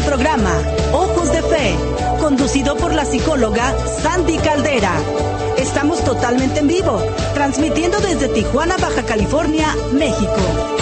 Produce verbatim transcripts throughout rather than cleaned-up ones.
programa Ojos de Fe, conducido por la psicóloga Sandy Caldera. Estamos totalmente en vivo, transmitiendo desde Tijuana, Baja California, México.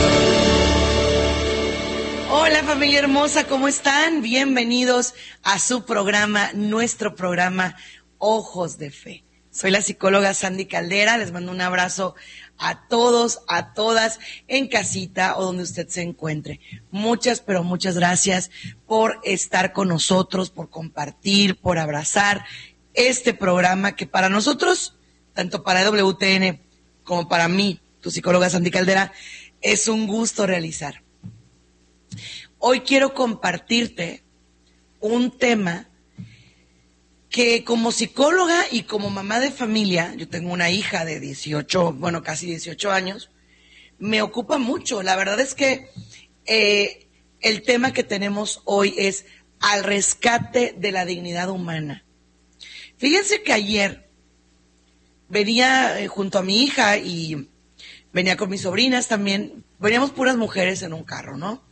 Hola familia hermosa, ¿cómo están? Bienvenidos a su programa, nuestro programa Ojos de Fe. Soy la psicóloga Sandy Caldera, les mando un abrazo a todos, a todas, en casita o donde usted se encuentre. Muchas, pero muchas gracias por estar con nosotros, por compartir, por abrazar este programa que para nosotros, tanto para W T N como para mí, tu psicóloga Sandy Caldera, es un gusto realizar. Hoy quiero compartirte un tema que como psicóloga y como mamá de familia, yo tengo una hija de dieciocho, bueno, casi dieciocho años, me ocupa mucho. La verdad es que eh, el tema que tenemos hoy es al rescate de la dignidad humana. Fíjense que ayer venía eh, junto a mi hija y venía con mis sobrinas también, veníamos puras mujeres en un carro, ¿no?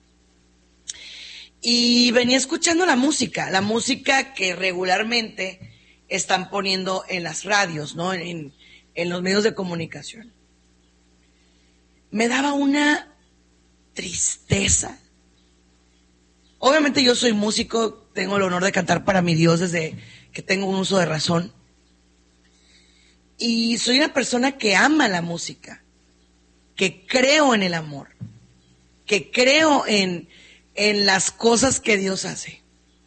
Y venía escuchando la música, la música que regularmente están poniendo en las radios, ¿no? En, en los medios de comunicación. Me daba una tristeza. Obviamente yo soy músico, tengo el honor de cantar para mi Dios desde que tengo un uso de razón. Y soy una persona que ama la música, que creo en el amor, que creo en... en las cosas que Dios hace.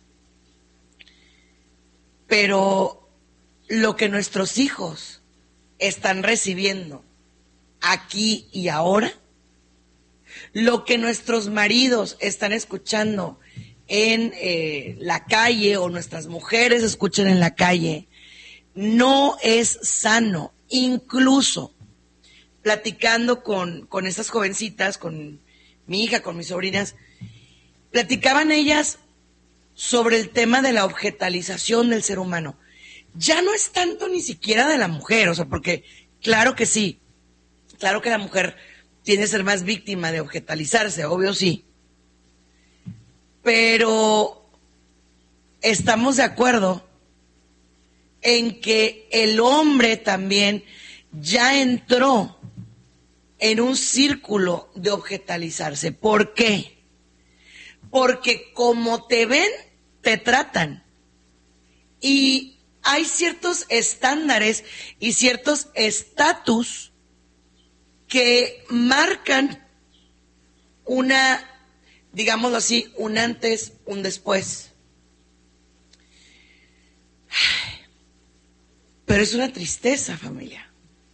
Pero lo que nuestros hijos están recibiendo aquí y ahora, lo que nuestros maridos están escuchando en eh, la calle o nuestras mujeres escuchan en la calle, no es sano. Incluso platicando con, con estas jovencitas, con mi hija, con mis sobrinas, platicaban ellas sobre el tema de la objetalización del ser humano. Ya no es tanto ni siquiera de la mujer, o sea, porque claro que sí, claro que la mujer tiene que ser más víctima de objetalizarse, obvio sí. Pero estamos de acuerdo en que el hombre también ya entró en un círculo de objetalizarse. ¿Por qué? Porque como te ven, te tratan. Y hay ciertos estándares y ciertos estatus que marcan una, digámoslo así, un antes, un después. Pero es una tristeza, familia.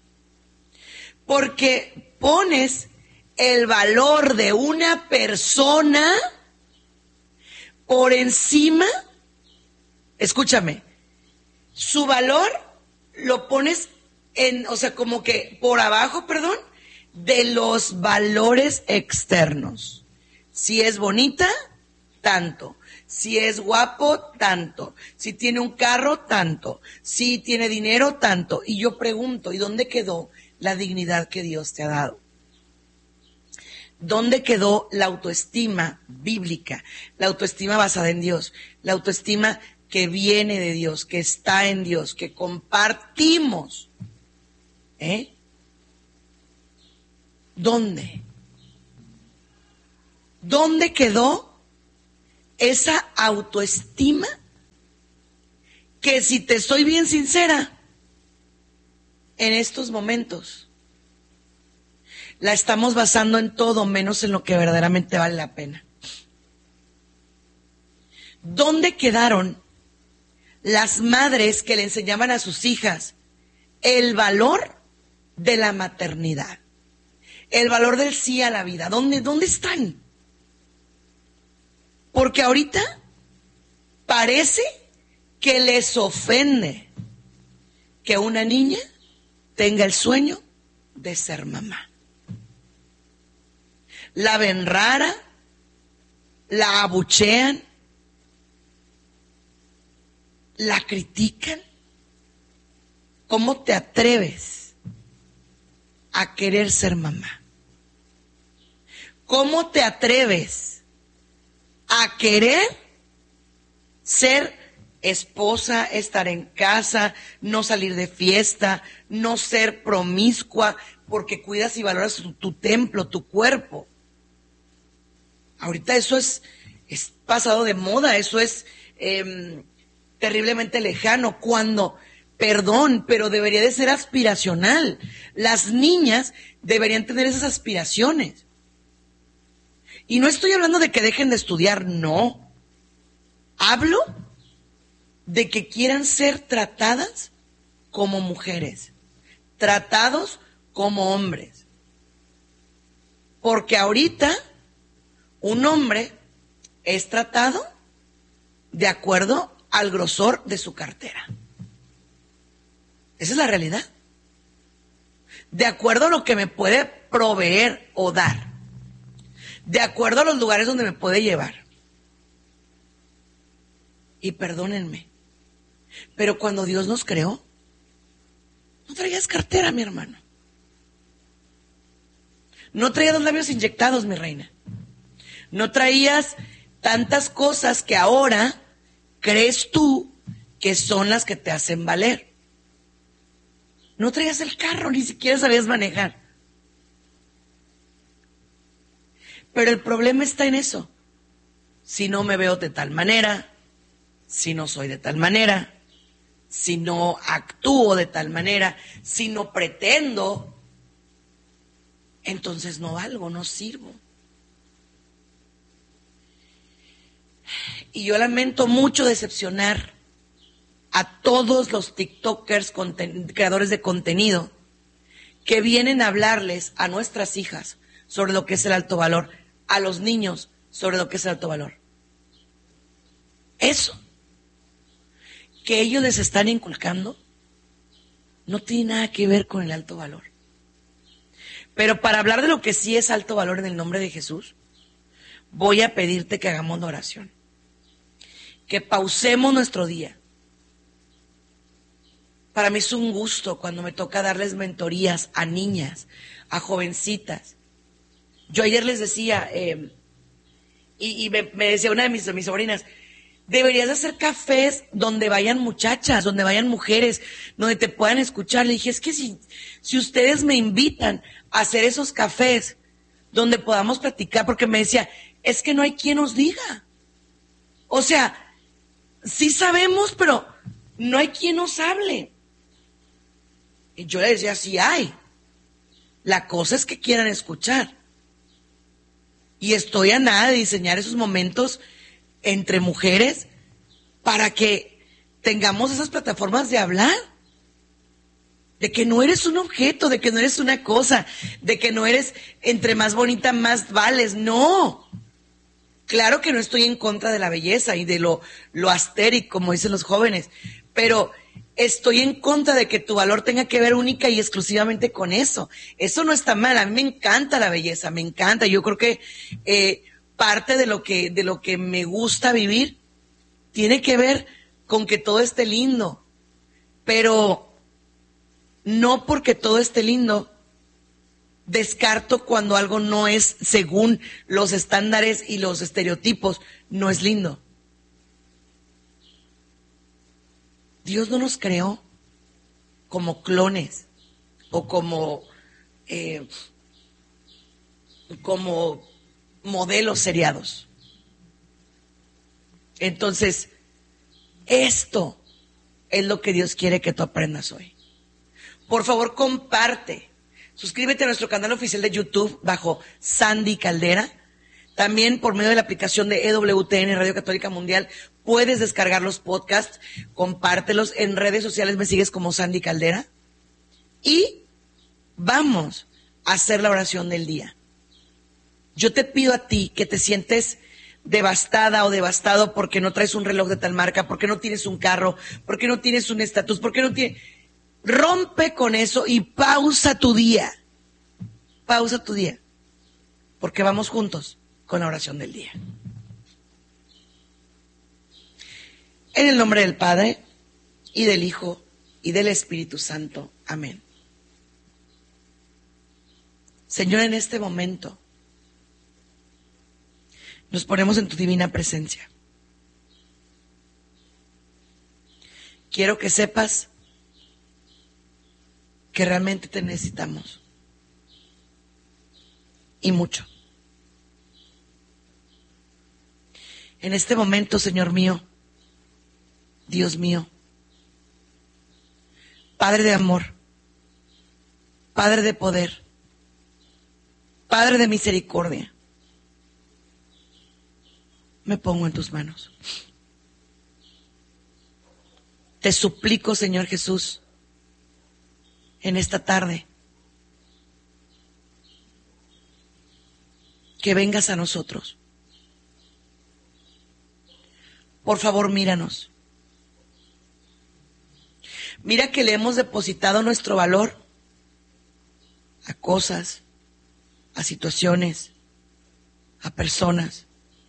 Porque pones el valor de una persona por encima, escúchame, su valor lo pones en, o sea, como que por abajo, perdón, de los valores externos. Si es bonita, tanto. Si es guapo, tanto. Si tiene un carro, tanto. Si tiene dinero, tanto. Y yo pregunto, ¿y dónde quedó la dignidad que Dios te ha dado? ¿Dónde quedó la autoestima bíblica? La autoestima basada en Dios, la autoestima que viene de Dios, que está en Dios, que compartimos. ¿Eh? ¿Dónde? ¿Dónde quedó esa autoestima que, si te soy bien sincera, en estos momentos la estamos basando en todo menos en lo que verdaderamente vale la pena? ¿Dónde quedaron las madres que le enseñaban a sus hijas el valor de la maternidad, el valor del sí a la vida? ¿Dónde, dónde están? Porque ahorita parece que les ofende que una niña tenga el sueño de ser mamá. La ven rara, la abuchean, la critican. ¿Cómo te atreves a querer ser mamá? ¿Cómo te atreves a querer Ser esposa, estar en casa, no salir de fiesta, no ser promiscua, porque cuidas y valoras tu, tu templo, tu cuerpo. Ahorita eso es, es pasado de moda, eso es eh, terriblemente lejano, cuando, perdón, pero debería de ser aspiracional. Las niñas deberían tener esas aspiraciones. Y no estoy hablando de que dejen de estudiar, no. Hablo de que quieran ser tratadas como mujeres, tratados como hombres. Porque ahorita un hombre es tratado de acuerdo al grosor de su cartera. Esa es la realidad. De acuerdo a lo que me puede proveer o dar. De acuerdo a los lugares donde me puede llevar. Y perdónenme, pero cuando Dios nos creó, no traías cartera, mi hermano. No traías los labios inyectados, mi reina. No traías tantas cosas que ahora crees tú que son las que te hacen valer. No traías el carro, ni siquiera sabías manejar. Pero el problema está en eso. Si no me veo de tal manera, si no soy de tal manera, si no actúo de tal manera, si no pretendo, entonces no valgo, no sirvo. Y yo lamento mucho decepcionar a todos los TikTokers, conten- creadores de contenido, que vienen a hablarles a nuestras hijas sobre lo que es el alto valor, a los niños sobre lo que es el alto valor. Eso que ellos les están inculcando no tiene nada que ver con el alto valor. Pero para hablar de lo que sí es alto valor en el nombre de Jesús, voy a pedirte que hagamos una oración. Que pausemos nuestro día. Para mí es un gusto cuando me toca darles mentorías a niñas, a jovencitas. Yo ayer les decía, eh, y, y me, me decía una de mis, de mis sobrinas, deberías hacer cafés donde vayan muchachas, donde vayan mujeres, donde te puedan escuchar. Le dije, es que si, si ustedes me invitan a hacer esos cafés donde podamos platicar, porque me decía, es que no hay quien nos diga. O sea, sí sabemos, pero no hay quien nos hable. Y yo le decía, sí hay. La cosa es que quieran escuchar. Y estoy a nada de diseñar esos momentos entre mujeres para que tengamos esas plataformas de hablar. De que no eres un objeto, de que no eres una cosa, de que no eres entre más bonita más vales. No. Claro que no estoy en contra de la belleza y de lo, lo astérico, como dicen los jóvenes, pero estoy en contra de que tu valor tenga que ver única y exclusivamente con eso. Eso no está mal. A mí me encanta la belleza, me encanta. Yo creo que eh, parte de lo que, de lo que me gusta vivir tiene que ver con que todo esté lindo, pero no porque todo esté lindo descarto cuando algo no es según los estándares y los estereotipos, no es lindo. Dios no nos creó como clones o como, eh, como modelos seriados. Entonces, esto es lo que Dios quiere que tú aprendas hoy. Por favor, comparte. Suscríbete a nuestro canal oficial de YouTube bajo Sandy Caldera. También por medio de la aplicación de E W T N, Radio Católica Mundial, puedes descargar los podcasts, compártelos. En redes sociales me sigues como Sandy Caldera. Y vamos a hacer la oración del día. Yo te pido a ti que te sientes devastada o devastado porque no traes un reloj de tal marca, porque no tienes un carro, porque no tienes un estatus, porque no tienes... Rompe con eso y pausa tu día. Pausa tu día. Porque vamos juntos con la oración del día. En el nombre del Padre, y del Hijo, y del Espíritu Santo. Amén. Señor, en este momento nos ponemos en tu divina presencia. quiero que sepas que realmente te necesitamos. Y mucho. En este momento, Señor mío, Dios mío, Padre de amor, Padre de poder, Padre de misericordia, me pongo en tus manos. Te suplico, Señor Jesús, en esta tarde, que vengas a nosotros. Por favor, míranos. Mira que le hemos depositado nuestro valor a cosas, a situaciones, a personas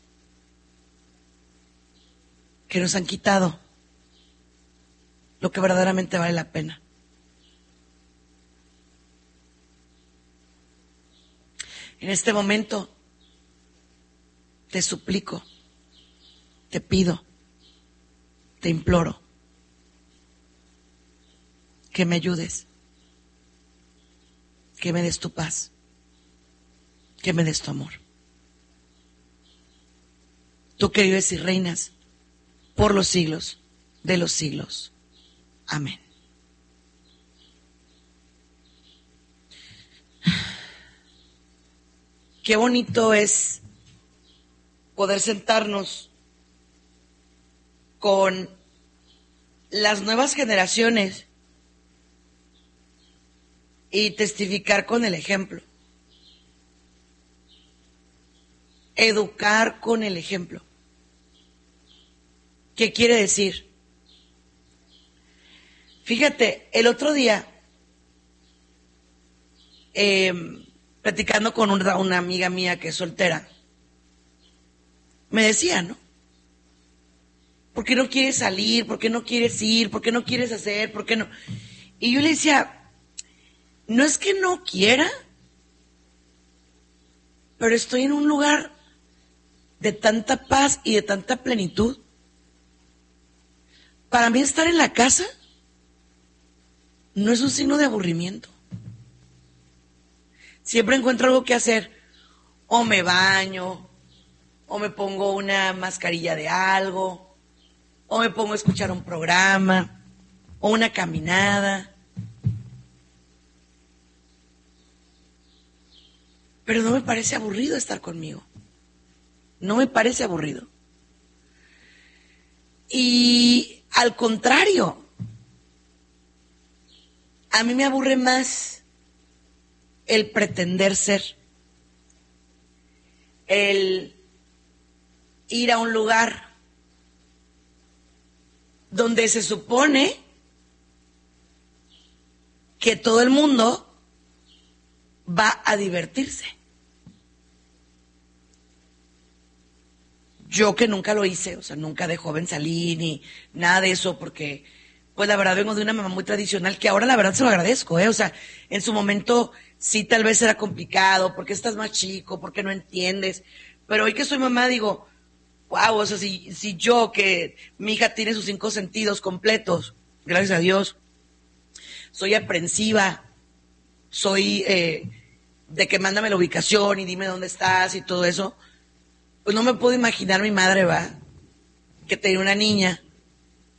que nos han quitado lo que verdaderamente vale la pena. En este momento te suplico, te pido, te imploro que me ayudes, que me des tu paz, que me des tu amor. Tú que vives y reinas por los siglos de los siglos. Amén. Qué bonito es poder sentarnos con las nuevas generaciones y testificar con el ejemplo. Educar con el ejemplo. ¿Qué quiere decir? Fíjate, el otro día, eh, platicando con una, una amiga mía que es soltera, me decía, ¿no? ¿Por qué no quieres salir? ¿Por qué no quieres ir? ¿Por qué no quieres hacer? ¿Por qué no? Y yo le decía, no es que no quiera, pero estoy en un lugar de tanta paz y de tanta plenitud. Para mí estar en la casa no es un signo de aburrimiento. Siempre encuentro algo que hacer. O me baño, o me pongo una mascarilla de algo, o me pongo a escuchar un programa, o una caminada. Pero no me parece aburrido estar conmigo. No me parece aburrido. Y al contrario, a mí me aburre más el pretender ser, el ir a un lugar donde se supone que todo el mundo va a divertirse. Yo que nunca lo hice, o sea, nunca de joven salí ni nada de eso, porque pues la verdad vengo de una mamá muy tradicional que ahora la verdad se lo agradezco, ¿eh? O sea, en su momento sí tal vez era complicado, porque estás más chico, porque no entiendes, pero hoy que soy mamá digo, wow, o sea, si, si yo que mi hija tiene sus cinco sentidos completos, gracias a Dios, soy aprensiva, soy eh, de que mándame la ubicación y dime dónde estás y todo eso, pues no me puedo imaginar mi madre, va, que tenía una niña